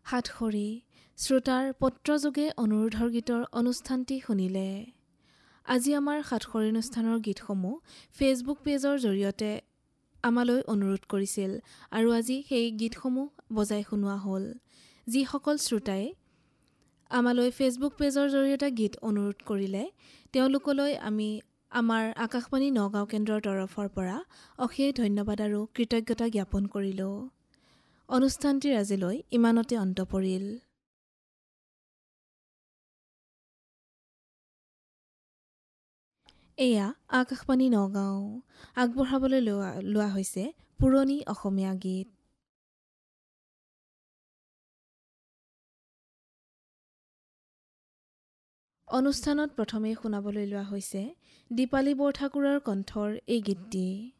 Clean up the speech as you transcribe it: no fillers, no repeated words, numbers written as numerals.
সাতসৰী শ্ৰোতাৰ পত্ৰযোগে অনুৰোধৰ গীতৰ অনুষ্ঠানটি শুনিলে। আজি আমাৰ সাতসৰী অনুষ্ঠানৰ গীতসমূহ ফেচবুক পেজৰ জৰিয়তে আমালৈ অনুৰোধ কৰিছিল আৰু আজি সেই গীতসমূহ বজাই শুনোৱা হ'ল। যিসকল শ্ৰোতাই আমালৈ ফেচবুক পেজৰ জৰিয়তে গীত অনুৰোধ কৰিলে তেওঁলোকলৈ আমি আমাৰ আকাশবাণী নগাঁও কেন্দ্ৰৰ তৰফৰ পৰা অশেষ ধন্যবাদ আৰু কৃতজ্ঞতা জ্ঞাপন কৰিলোঁ। অনুষ্ঠানটিৰ আজিলৈ ইমানতে অন্ত পৰিল। এয়া আকাশবাণী নগাঁও। আগবঢ়াবলৈ লোৱা হৈছে পুৰণি অসমীয়া গীত। অনুষ্ঠানত প্ৰথমে শুনাবলৈ লোৱা হৈছে দীপালী বৰঠাকুৰৰ কণ্ঠৰ এই গীতটি।